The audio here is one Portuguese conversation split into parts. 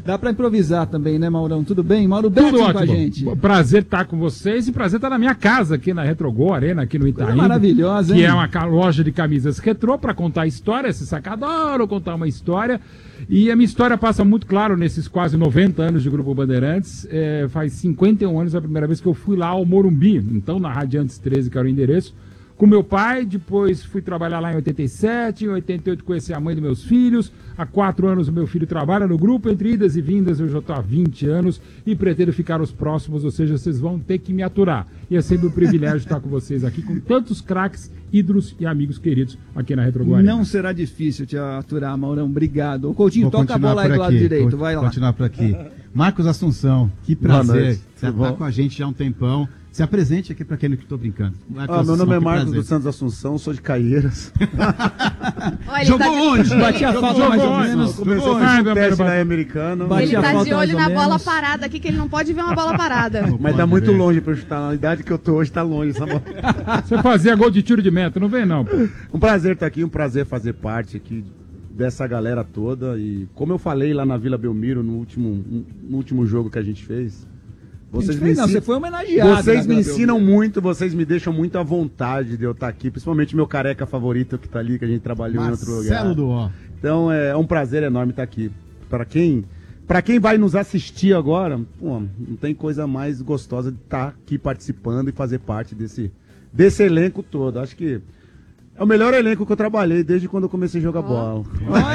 Dá pra improvisar também, né, Maurão? Tudo bem? Mauro Betti com a gente. Prazer estar com vocês e prazer estar na minha casa aqui na Retrogol Arena, aqui no Itaim. Maravilhosa, hein? Que é uma loja de camisas retrô para contar história. Esse saca adoro contar uma história. E a minha história passa muito claro nesses quase 90 anos de Grupo Bandeirantes. Faz 51 anos a primeira vez que eu fui lá ao Morumbi, então na Radiantes 13, que era o endereço, com meu pai. Depois fui trabalhar lá em 87, em 88 conheci a mãe dos meus filhos. Há 4 anos o meu filho trabalha no grupo, entre idas e vindas eu já estou há 20 anos e pretendo ficar os próximos, ou seja, vocês vão ter que me aturar. E é sempre um privilégio estar com vocês aqui, com tantos craques, ídolos e amigos queridos aqui na Retrogol Arena. Não será difícil te aturar, Maurão, obrigado. Ô, Coutinho, toca a bola aí do lado direito, vai lá. Vou continuar por aqui. Marcos Assunção, que prazer, você está com a gente já há um tempão. Se apresente aqui para quem não estou brincando. Meu nome é Marcos dos Santos Assunção, sou de Caieiras. Jogou onde? Batia a falta mais ou menos. Começou a fazer teste na Americano. Ele tá de olho na bola parada aqui, que ele não pode ver uma bola parada. Mas tá muito longe para eu chutar. Na idade que eu tô hoje, tá longe essa bola. Você fazia gol de tiro de meta, não vem não. Um prazer estar aqui, um prazer fazer parte aqui dessa galera toda. E como eu falei lá na Vila Belmiro, no último jogo que a gente fez... Você foi homenageado. Vocês me ensinam muito, vocês me deixam muito à vontade de eu estar aqui, principalmente meu careca favorito que tá ali, que a gente trabalhou Marcelo em outro lugar. Do Ó. Então é um prazer enorme estar aqui. Para quem vai nos assistir agora, pô, não tem coisa mais gostosa de estar aqui participando e fazer parte desse elenco todo. Acho que é o melhor elenco que eu trabalhei desde quando eu comecei a jogar bola.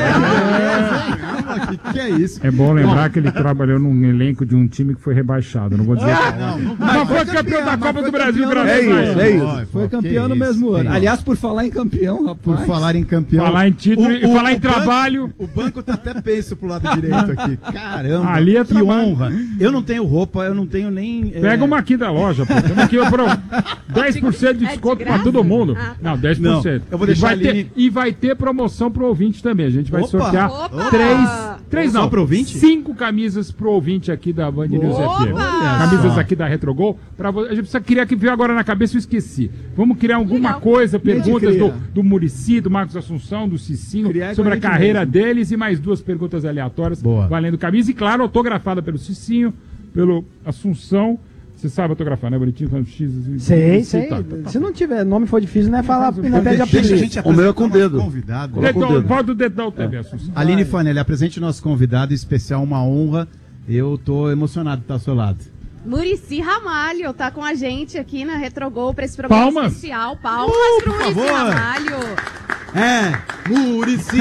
Que é isso? É bom lembrar que ele trabalhou num elenco de um time que foi rebaixado. Não vou dizer. Mas foi campeão da Copa do Brasil. É isso. Foi campeão no mesmo ano. Aliás, por falar em campeão, rapaz. Por falar em campeão. Falar em título e falar em trabalho. O banco tá até penso pro lado direito aqui. Caramba, ali é que trabalho. honra. Eu não tenho roupa, eu não tenho nem... Pega uma aqui da loja, pô. Temos aqui 10% de desconto pra todo mundo. Não, 10%. Não. Eu vou deixar e vai ter promoção pro ouvinte também. A gente vai sortear 5 camisas pro ouvinte aqui da Band News FM. Camisas aqui da Retrogol. A gente precisa criar, que veio agora na cabeça, eu esqueci. Vamos criar alguma coisa, perguntas do Muricy, do Marcos Assunção, do Cicinho, sobre a carreira deles e mais 2 perguntas aleatórias valendo camisa. E claro, autografada pelo Cicinho, pelo Assunção. Você sabe autografar, né, bonitinho? Sei. Se não tiver nome for difícil, né? Falar na pede apelido. O meu é com o dedo. Pode o dedão também, Assunção. Aline Fanelli, apresente o nosso convidado especial, uma honra. Eu tô emocionado de estar ao seu lado. Muricy Ramalho tá com a gente aqui na Retrogol para esse programa especial. Palmas pro Muricy Ramalho. Muricy!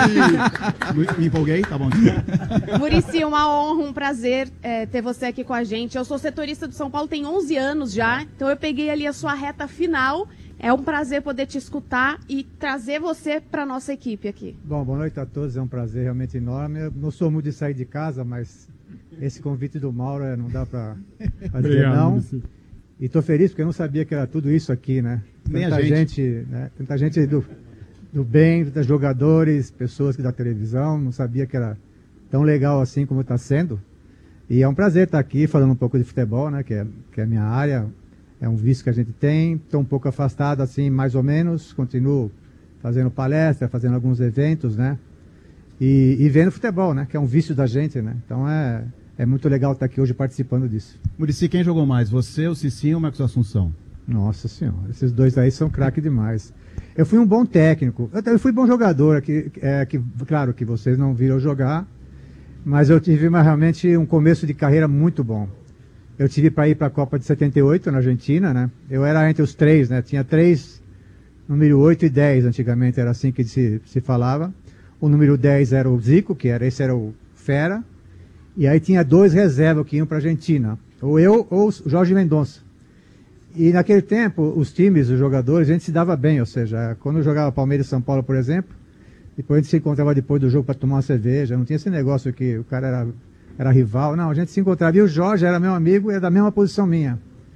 Me empolguei? Tá bom. Muricy, uma honra, um prazer ter você aqui com a gente. Eu sou setorista do São Paulo, tem 11 anos já, então eu peguei ali a sua reta final. É um prazer poder te escutar e trazer você para nossa equipe aqui. Bom, boa noite a todos, é um prazer realmente enorme. Eu não sou muito de sair de casa, mas esse convite do Mauro não dá para dizer não. Muricy. E estou feliz porque eu não sabia que era tudo isso aqui, né? Tanta gente, né? Tanta gente do bem, dos jogadores, pessoas que da televisão, não sabia que era tão legal assim como está sendo. E é um prazer estar aqui falando um pouco de futebol, né, que é a minha área, é um vício que a gente tem, estou um pouco afastado assim, mais ou menos, continuo fazendo palestra, fazendo alguns eventos, né, e vendo futebol, né, que é um vício da gente, né, então é muito legal estar aqui hoje participando disso. Muricy, quem jogou mais, você, o Cicinho ou o Marcos Assunção? Nossa senhora, esses dois aí são craque demais. Eu fui um bom técnico, eu fui bom jogador, claro que vocês não viram jogar, mas eu tive realmente um começo de carreira muito bom. Eu tive para ir para a Copa de 78 na Argentina, né? Eu era entre os 3, né? Tinha 3, número 8 e 10 antigamente, era assim que se falava. O número 10 era o Zico, esse era o Fera, e aí tinha 2 reservas que iam para a Argentina, ou eu ou o Jorge Mendonça. E naquele tempo, os times, os jogadores, a gente se dava bem, ou seja, quando eu jogava Palmeiras e São Paulo, por exemplo, depois a gente se encontrava depois do jogo para tomar uma cerveja, não tinha esse negócio que o cara era rival, não, a gente se encontrava, e o Jorge era meu amigo e era da mesma posição minha.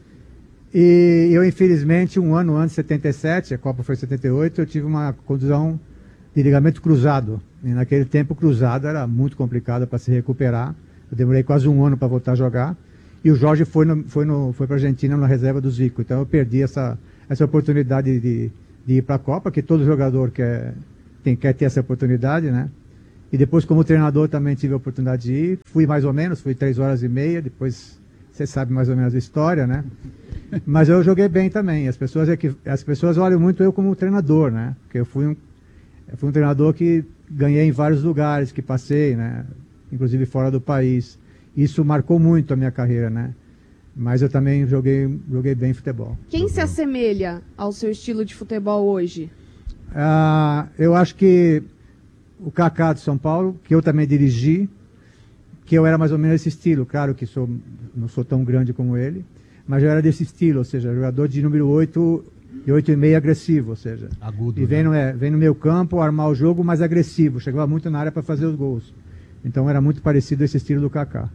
E eu, infelizmente, um ano antes, 77, a Copa foi 78, eu tive uma contusão de ligamento cruzado, e naquele tempo o cruzado era muito complicado para se recuperar, eu demorei quase um ano para voltar a jogar. E o Jorge foi para a Argentina na reserva do Zico. Então eu perdi essa oportunidade de ir para a Copa, que todo jogador quer ter essa oportunidade, né? E depois, como treinador, também tive a oportunidade de ir. Fui mais ou menos, fui 3h30, depois você sabe mais ou menos a história, né? Mas eu joguei bem também. As pessoas olham muito eu como treinador, né? Porque eu fui um treinador que ganhei em vários lugares, que passei, né? Inclusive fora do país. Isso marcou muito a minha carreira, né? Mas eu também joguei bem futebol. Quem se assemelha ao seu estilo de futebol hoje? Eu acho que o Kaká de São Paulo, que eu também dirigi, que eu era mais ou menos esse estilo. Claro que não sou tão grande como ele, mas eu era desse estilo, ou seja, jogador de número 8 e 8,5 agressivo, ou seja, agudo, e vem no meu campo armar o jogo, mas agressivo, chegava muito na área para fazer os gols. Então era muito parecido esse estilo do Kaká.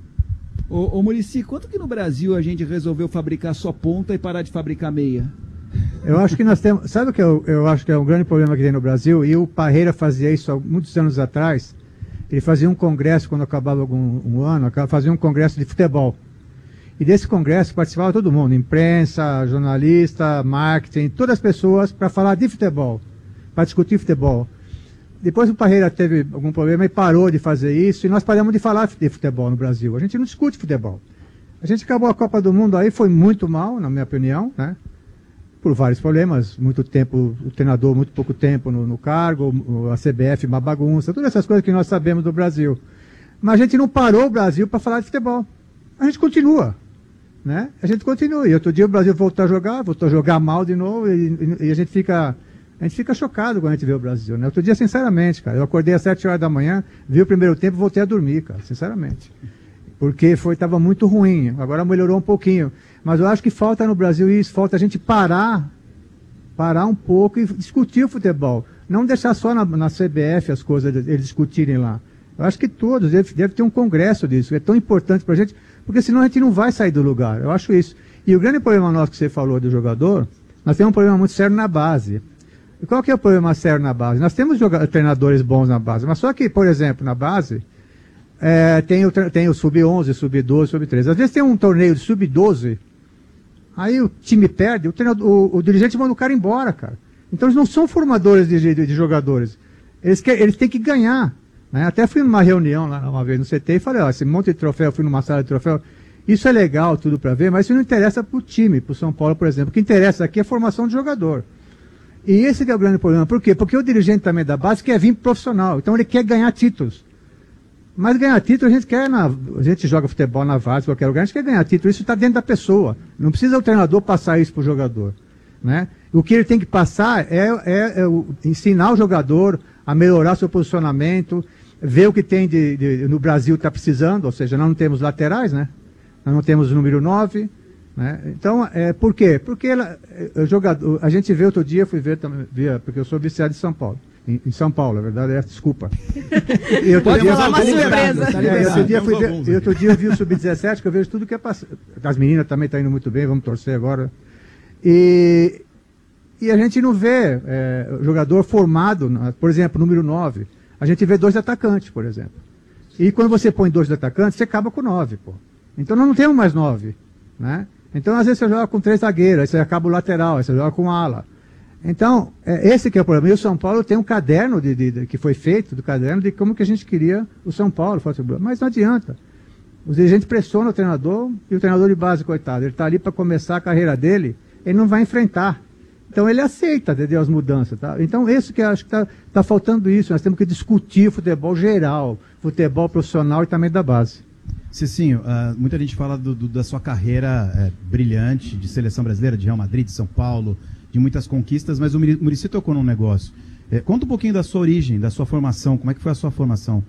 Ô Muricy, quanto que no Brasil a gente resolveu fabricar só ponta e parar de fabricar meia? Eu acho que nós temos... Sabe o que eu acho que é um grande problema que tem no Brasil? E o Parreira fazia isso há muitos anos atrás. Ele fazia um congresso, quando acabava um ano, fazia um congresso de futebol. E desse congresso participava todo mundo, imprensa, jornalista, marketing, todas as pessoas para falar de futebol, para discutir futebol. Depois o Parreira teve algum problema e parou de fazer isso, e nós paramos de falar de futebol no Brasil. A gente não discute futebol. A gente acabou a Copa do Mundo aí, foi muito mal, na minha opinião, né? Por vários problemas, muito tempo, o treinador muito pouco tempo no cargo, a CBF uma bagunça, todas essas coisas que nós sabemos do Brasil. Mas a gente não parou o Brasil para falar de futebol. A gente continua, né? A gente continua. E outro dia o Brasil voltou a jogar mal de novo, e a gente fica chocado quando a gente vê o Brasil, né? Outro dia, sinceramente, cara, eu acordei às 7 horas da manhã, vi o primeiro tempo e voltei a dormir, cara, sinceramente. Porque estava muito ruim, agora melhorou um pouquinho. Mas eu acho que falta no Brasil isso, falta a gente parar um pouco e discutir o futebol. Não deixar só na CBF as coisas, eles discutirem lá. Eu acho que todos, deve ter um congresso disso, é tão importante pra gente, porque senão a gente não vai sair do lugar, eu acho isso. E o grande problema nosso que você falou do jogador, nós temos um problema muito sério na base. E qual que é o problema sério na base? Nós temos treinadores bons na base, mas só que, por exemplo, na base, tem o sub-11, sub-12, sub-13. Às vezes tem um torneio de sub-12, aí o time perde, o dirigente manda o cara embora, cara. Então eles não são formadores de jogadores. Eles têm que ganhar. Né? Até fui numa reunião lá uma vez no CT e falei, esse monte de troféu, fui numa sala de troféu, isso é legal, tudo para ver, mas isso não interessa para o time, para o São Paulo, por exemplo. O que interessa aqui é a formação de jogador. E esse que é o grande problema. Por quê? Porque o dirigente também da base quer vir profissional. Então ele quer ganhar títulos. Mas ganhar título a gente joga futebol na Várzea, qualquer lugar, a gente quer ganhar título. Isso está dentro da pessoa. Não precisa o treinador passar isso para o jogador. Né? O que ele tem que passar é ensinar o jogador a melhorar seu posicionamento, ver o que tem no Brasil está precisando, ou seja, nós não temos laterais, né? Nós não temos o número 9. Né? Então, por quê? Porque a gente vê outro dia, fui ver também, porque eu sou viciado em São Paulo. Em São Paulo, a verdade é, desculpa. Pode falar uma surpresa. Outro dia eu vi o Sub-17, que eu vejo tudo que é passado. As meninas também estão indo muito bem, vamos torcer agora. E a gente não vê jogador formado, por exemplo, número 9. A gente vê 2 atacantes, por exemplo. E quando você põe 2 atacantes, você acaba com 9, pô. Então nós não temos mais 9, né? Então às vezes você joga com 3 zagueiros, aí você acaba o lateral, aí você joga com ala. Então, esse que é o problema. E o São Paulo tem um caderno que foi feito, do caderno de como que a gente queria o São Paulo. Mas não adianta. Os dirigentes pressionam o treinador e o treinador de base, coitado, ele está ali para começar a carreira dele, ele não vai enfrentar. Então ele aceita, entendeu, as mudanças. Tá? Então esse que eu acho que está faltando isso. Nós temos que discutir o futebol geral, futebol profissional e também da base. Cicinho, muita gente fala da sua carreira brilhante de seleção brasileira, de Real Madrid, de São Paulo, de muitas conquistas, mas o Muricy tocou num negócio. Conta um pouquinho da sua origem, da sua formação, como é que foi a sua formação?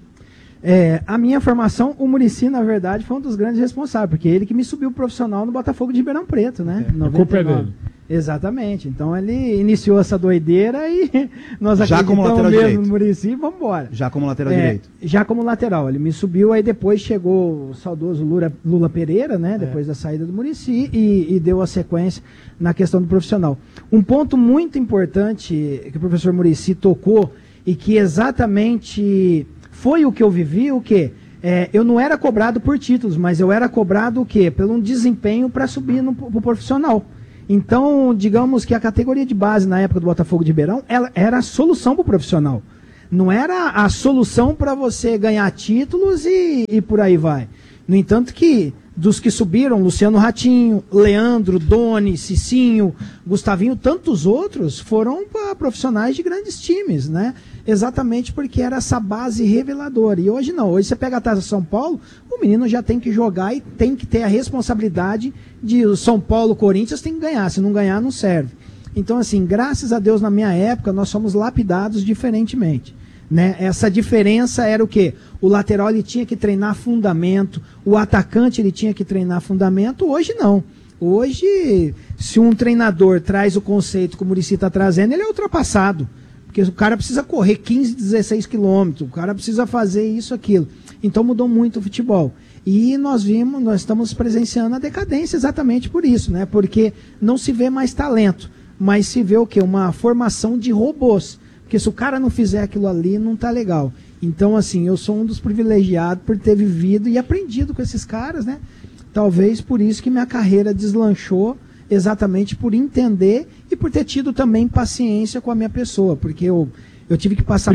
A minha formação, o Muricy, na verdade, foi um dos grandes responsáveis, porque ele que me subiu profissional no Botafogo de Ribeirão Preto, né? A culpa é dele. Exatamente. Então ele iniciou essa doideira e nós acreditamos mesmo no Muricy e vamos embora. Já como lateral direito? Já como lateral. Ele me subiu, aí depois chegou o saudoso Lula Pereira, né? Depois da saída do Muricy e deu a sequência na questão do profissional. Um ponto muito importante que o professor Muricy tocou e que exatamente foi o que eu vivi, o quê? Eu não era cobrado por títulos, mas eu era cobrado o quê? Pelo um desempenho para subir pro profissional. Então, digamos que a categoria de base na época do Botafogo de Ribeirão, ela era a solução para o profissional. Não era a solução para você ganhar títulos e por aí vai. No entanto que dos que subiram, Luciano Ratinho, Leandro, Doni, Cicinho, Gustavinho, tantos outros foram para profissionais de grandes times, né? Exatamente porque era essa base reveladora. E hoje não. Hoje você pega a Taça São Paulo, o menino já tem que jogar e tem que ter a responsabilidade de o São Paulo, Corinthians tem que ganhar. Se não ganhar, não serve. Então, assim, graças a Deus, na minha época, nós somos lapidados diferentemente. Né? Essa diferença era o quê? O lateral ele tinha que treinar fundamento, o atacante ele tinha que treinar fundamento, hoje não. Hoje, se um treinador traz o conceito que o Muricy está trazendo, ele é ultrapassado. Porque o cara precisa correr 15, 16 quilômetros, o cara precisa fazer isso, aquilo. Então mudou muito o futebol. E nós estamos presenciando a decadência exatamente por isso, né? Porque não se vê mais talento, mas se vê o quê? Uma formação de robôs. Porque se o cara não fizer aquilo ali, não tá legal. Então, assim, eu sou um dos privilegiados por ter vivido e aprendido com esses caras, né? Talvez por isso que minha carreira deslanchou, exatamente por entender e por ter tido também paciência com a minha pessoa. Porque eu tive que passar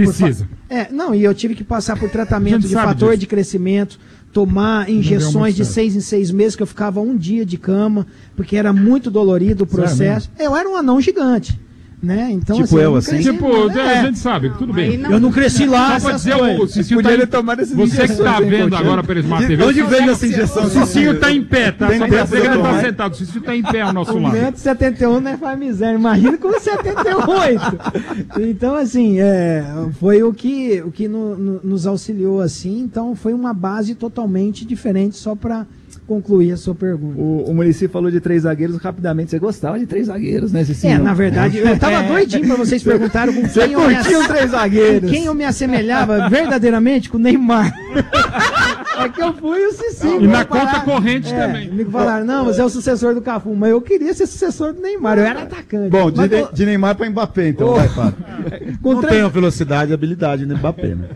e eu tive que passar por tratamento de fator de crescimento, tomar injeções de 6 em 6 meses, que eu ficava um dia de cama, porque era muito dolorido o processo. Eu era um anão gigante. Né? Então, tipo assim, eu, assim? A gente sabe, tudo bem. Eu não cresci lá. Só pra dizer, o Cicinho você que tá vendo agora pela Smart TV. Onde vem essa injeção? O Cicinho tá em pé, tá? Só pra dizer que ele tá sentado. O Cicinho tá em pé ao nosso lado. 1,71 não é faz miséria. Imagina com 78. Então, assim, foi o que nos auxiliou, assim. Então, foi uma base totalmente diferente, só pra concluir a sua pergunta. O Muricy falou de 3 zagueiros rapidamente. Você gostava de 3 zagueiros, né, Cicinho? Na verdade, eu tava doidinho pra vocês perguntarem com quem quem eu me assemelhava verdadeiramente com o Neymar. É que eu fui o Cicinho. E na conta corrente também. Me falaram, não, você é o sucessor do Cafu, mas eu queria ser sucessor do Neymar, eu era atacante. Bom, de Neymar para Mbappé, então, vai, Fábio. Não tem a velocidade e habilidade no Mbappé, né?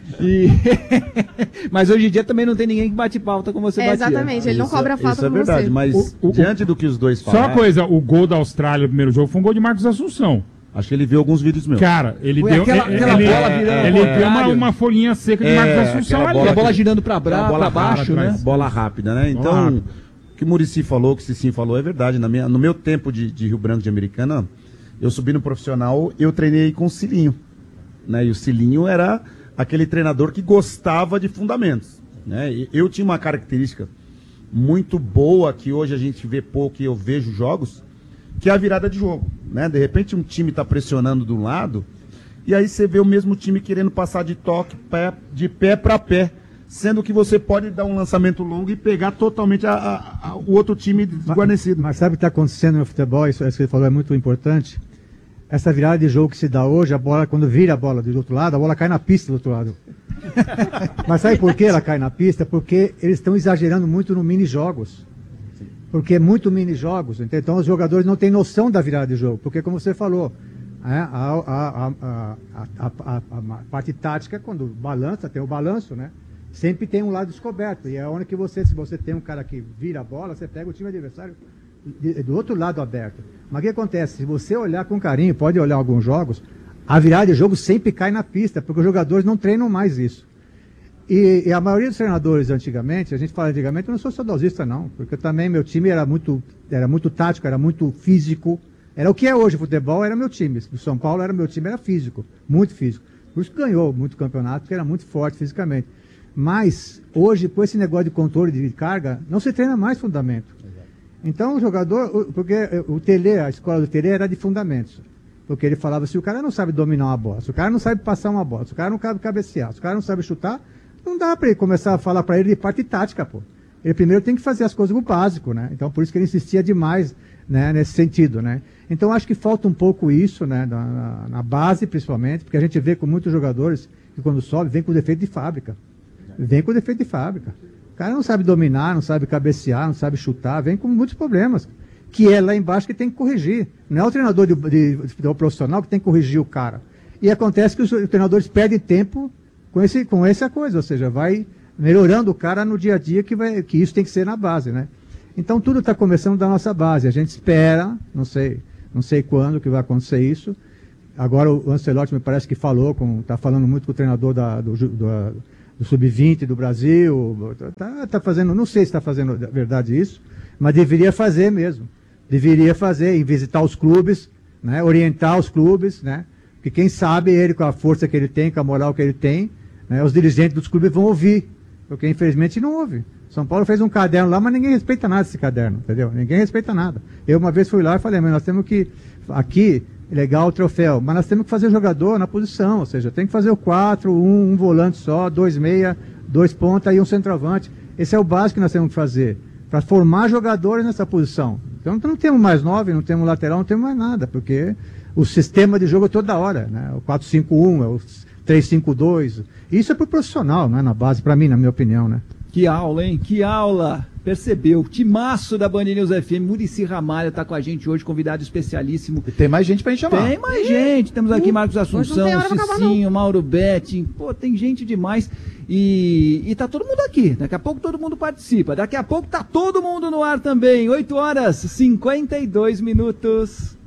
Mas hoje em dia também não tem ninguém que bate falta como você batia. Exatamente, ele não cobra falta com você. Isso é verdade, mas diante do que os dois falam... Só uma coisa, o gol da Austrália no primeiro jogo foi um gol de Marcos Assunção. Acho que ele viu alguns vídeos meus. Cara, ele foi deu, aquela bola virando, ele deu uma folhinha seca de Marcos Assunção ali. A bola girando pra baixo, né? Bola rápida, né? Então, o que o Muricy falou, o que o Cicinho falou é verdade. No meu tempo de Rio Branco de Americana, eu subi no profissional, eu treinei com o Cilinho. Né? E o Cilinho era aquele treinador que gostava de fundamentos. Né? E eu tinha uma característica muito boa, que hoje a gente vê pouco e eu vejo jogos, que é a virada de jogo, né? De repente um time está pressionando de um lado, e aí você vê o mesmo time querendo passar de toque, de pé para pé, sendo que você pode dar um lançamento longo e pegar totalmente o outro time desguarnecido. Mas sabe o que está acontecendo no futebol? Isso que você falou é muito importante. Essa virada de jogo que se dá hoje, a bola, quando vira a bola do outro lado, a bola cai na pista do outro lado. Mas sabe por que ela cai na pista? Porque eles estão exagerando muito no mini-jogos. Porque é muito mini-jogos. Então os jogadores não têm noção da virada de jogo. Porque, como você falou, a parte tática, quando balança, tem o balanço, né? Sempre tem um lado descoberto. E é onde que se você tem um cara que vira a bola, você pega o time adversário do outro lado aberto. Mas o que acontece? Se você olhar com carinho, pode olhar alguns jogos, a virada de jogo sempre cai na pista, porque os jogadores não treinam mais isso. E a maioria dos treinadores antigamente, a gente fala antigamente, eu não sou saudosista não, porque também meu time era muito tático, era muito físico. Era o que é hoje o futebol, era meu time. O São Paulo era meu time, era físico, muito físico. Por isso ganhou muito campeonato, porque era muito forte fisicamente. Mas hoje, com esse negócio de controle de carga, não se treina mais fundamento. Então o jogador, porque o Tele, a escola do Tele era de fundamentos. Porque ele falava, se o cara não sabe dominar uma bola, se o cara não sabe passar uma bola, se o cara não sabe cabecear, se o cara não sabe chutar, não dá para ele começar a falar para ele de parte tática, pô. Ele primeiro tem que fazer as coisas no básico, né? Então por isso que ele insistia demais, né, nesse sentido, né? Então acho que falta um pouco isso, né, na base principalmente, porque a gente vê com muitos jogadores que quando sobe, vem com defeito de fábrica. Vem com defeito de fábrica. O cara não sabe dominar, não sabe cabecear, não sabe chutar, vem com muitos problemas. Que é lá embaixo que tem que corrigir. Não é o treinador de futebol profissional que tem que corrigir o cara. E acontece que os treinadores perdem tempo com essa coisa, ou seja, vai melhorando o cara no dia a dia, que isso tem que ser na base, né? Então tudo está começando da nossa base. A gente espera, não sei quando que vai acontecer isso, Agora o Ancelotti me parece que está falando muito com o treinador do Sub-20 do Brasil, tá fazendo, não sei se está fazendo verdade isso, mas deveria fazer mesmo. Deveria fazer, e visitar os clubes, né, orientar os clubes, né, porque quem sabe ele, com a força que ele tem, com a moral que ele tem, né, os dirigentes dos clubes vão ouvir, porque infelizmente não ouve. São Paulo fez um caderno lá, mas ninguém respeita nada desse caderno, entendeu? Ninguém respeita nada. Eu uma vez fui lá e falei, mas nós temos que, aqui, legal o troféu, mas nós temos que fazer jogador na posição, ou seja, tem que fazer o 4, um volante só, 2 meia, 2 ponta e um centroavante. Esse é o básico que nós temos que fazer, para formar jogadores nessa posição. Então não temos mais 9, não temos lateral, não temos mais nada, porque o sistema de jogo é toda hora, né? O 4-5-1, é o 3-5-2. Isso é pro profissional, não é na base, para mim, na minha opinião, né? Que aula, hein? Que aula! Percebeu? Timaço da Band News FM. Muricy Ramalho está com a gente hoje, convidado especialíssimo. E tem mais gente pra gente chamar. Tem mais gente. Temos aqui Marcos Assunção, Cicinho, Mauro Betti. Pô, tem gente demais. E tá todo mundo aqui. Daqui a pouco todo mundo participa. Daqui a pouco tá todo mundo no ar também. 8 horas, 52 minutos.